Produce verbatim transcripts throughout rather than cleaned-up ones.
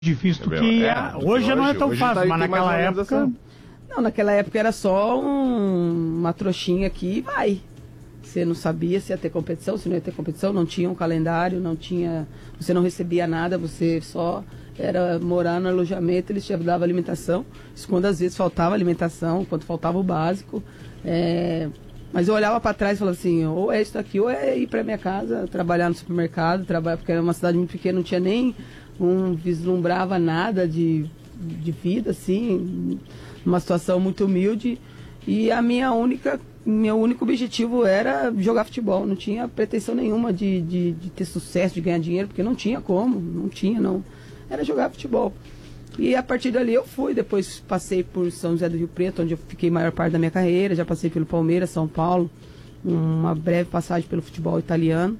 difícil do É, que é, a- do que hoje, hoje. não é tão Hoje fácil, tá- mas tem mais naquela organização. época... Não, naquela época era só um- uma trouxinha aqui e vai. Você não sabia se ia ter competição, se não ia ter competição, não tinha um calendário, não tinha... Você não recebia nada, você só era morar no alojamento, eles te davam alimentação. Isso quando às vezes faltava alimentação, quando faltava o básico. É... Mas eu olhava para trás e falava assim, ou é isso aqui, ou é ir para minha casa, trabalhar no supermercado, trabalhar, porque era uma cidade muito pequena, não tinha nem um vislumbrava nada de, de vida, assim, uma situação muito humilde. E a minha única, meu único objetivo era jogar futebol, não tinha pretensão nenhuma de, de, de ter sucesso, de ganhar dinheiro, porque não tinha como, não tinha, não. Era jogar futebol. E a partir dali eu fui, depois passei por São José do Rio Preto, onde eu fiquei a maior parte da minha carreira, já passei pelo Palmeiras, São Paulo, uma breve passagem pelo futebol italiano,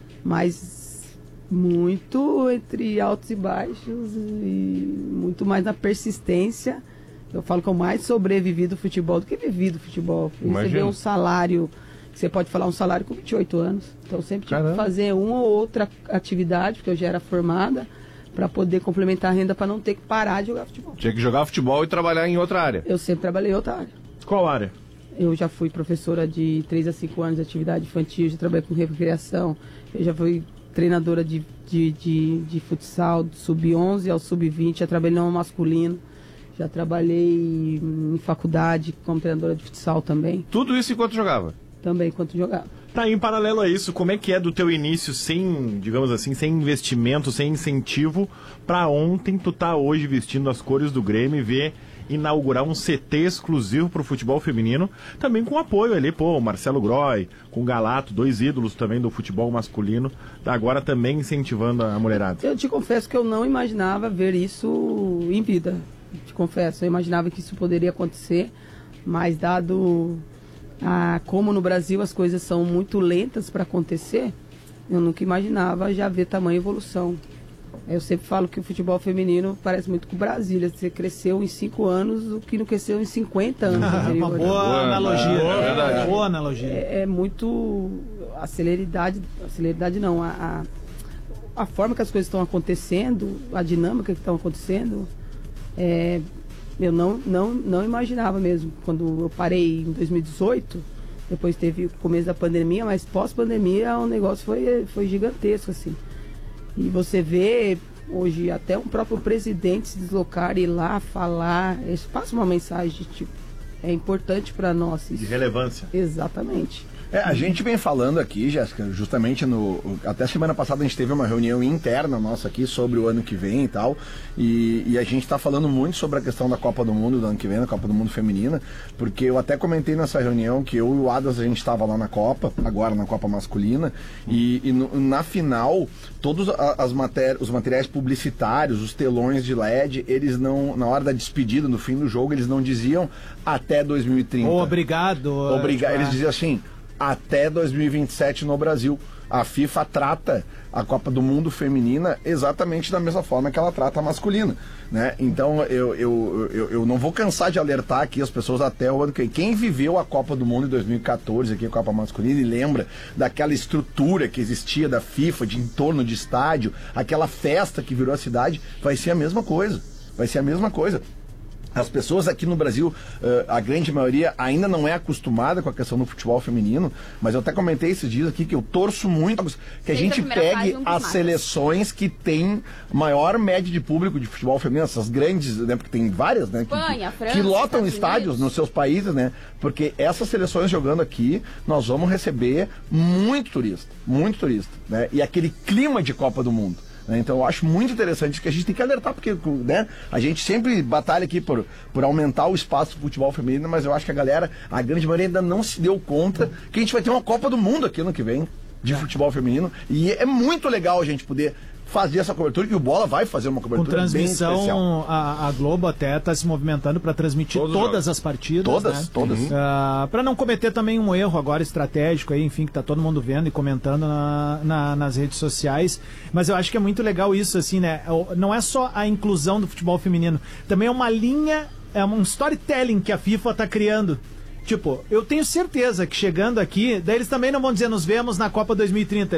mas muito entre altos e baixos e muito mais na persistência. Eu falo que eu mais sobrevivi do futebol do que vivi do futebol. Receber um salário, você pode falar um salário com vinte e oito anos, então sempre tive que fazer uma ou outra atividade, porque eu já era formada, para poder complementar a renda, para não ter que parar de jogar futebol. Tinha que jogar futebol e trabalhar em outra área. Eu sempre trabalhei em outra área. Qual área? Eu já fui professora de três a cinco anos de atividade infantil, já trabalhei com recreação, eu já fui treinadora de, de, de, de futsal, do sub onze ao sub vinte, já trabalhei no masculino, já trabalhei em faculdade como treinadora de futsal também. Tudo isso enquanto jogava? Também enquanto jogava. Tá, em paralelo a isso, como é que é do teu início sem, digamos assim, sem investimento, sem incentivo, pra ontem tu tá hoje vestindo as cores do Grêmio e ver inaugurar um C T exclusivo pro futebol feminino, também com apoio ali, pô, o Marcelo Groy, com o Galato, dois ídolos também do futebol masculino, agora também incentivando a mulherada. Eu te confesso que eu não imaginava ver isso em vida, te confesso, eu imaginava que isso poderia acontecer, mas dado... Ah, como no Brasil as coisas são muito lentas para acontecer, eu nunca imaginava já ver tamanha evolução. Eu sempre falo que o futebol feminino parece muito com o Brasília. Você cresceu em cinco anos o que não cresceu em cinquenta anos. Uma boa, boa analogia. É verdade. Boa analogia. É, é muito... A celeridade... A celeridade não. A, a, a forma que as coisas estão acontecendo, a dinâmica que estão acontecendo, é... Eu não, não, não imaginava mesmo. Quando eu parei em dois mil e dezoito, depois teve o começo da pandemia, mas pós-pandemia o negócio foi, foi gigantesco, assim. E você vê hoje até um próprio presidente se deslocar, ir lá, falar, isso passa uma mensagem de tipo, é importante para nós. Isso. De relevância. Exatamente. É, a gente vem falando aqui, Jéssica, justamente no... Até semana passada a gente teve uma reunião interna nossa aqui sobre o ano que vem e tal, e, e a gente está falando muito sobre a questão da Copa do Mundo do ano que vem, da Copa do Mundo Feminina, porque eu até comentei nessa reunião que eu e o Adas, a gente estava lá na Copa, agora na Copa Masculina, e, e no, na final, todos as matéri- os materiais publicitários, os telões de L E D, eles não, na hora da despedida, no fim do jogo, eles não diziam até dois mil e trinta. Obrigado. Obrigado. Eles diziam assim, até dois mil e vinte e sete no Brasil. A FIFA trata a Copa do Mundo feminina exatamente da mesma forma que ela trata a masculina, né? Então eu, eu, eu, eu não vou cansar de alertar aqui as pessoas até o ano que vem. Quem viveu a Copa do Mundo em dois mil e quatorze, aqui a Copa masculina, e lembra daquela estrutura que existia da FIFA, de entorno de estádio, aquela festa que virou a cidade, vai ser a mesma coisa. Vai ser a mesma coisa. As pessoas aqui no Brasil, uh, a grande maioria ainda não é acostumada com a questão do futebol feminino, mas eu até comentei esses dias aqui que eu torço muito que a gente pegue as seleções que têm maior média de público de futebol feminino, essas grandes, né, porque tem várias, né, que, Espanha, que, França, que lotam Estados estádios Unidos. nos seus países, né, porque essas seleções jogando aqui, nós vamos receber muito turista, muito turista, né, e aquele clima de Copa do Mundo. Então eu acho muito interessante que a gente tem que alertar, porque, né, a gente sempre batalha aqui por, por aumentar o espaço do futebol feminino, mas eu acho que a galera, a grande maioria ainda não se deu conta que a gente vai ter uma Copa do Mundo aqui ano que vem de futebol feminino, e é muito legal a gente poder fazer essa cobertura, que o Bola vai fazer uma cobertura com transmissão, bem especial. A, a Globo até está se movimentando para transmitir Todos todas as partidas. Todas, né? todas. Uhum. Uh, para não cometer também um erro agora estratégico, aí, enfim, que tá todo mundo vendo e comentando na, na, nas redes sociais. Mas eu acho que é muito legal isso, assim, né? Não é só a inclusão do futebol feminino, também é uma linha, é um storytelling que a FIFA está criando. Tipo, eu tenho certeza que chegando aqui, daí eles também não vão dizer nos vemos na Copa dois mil e trinta.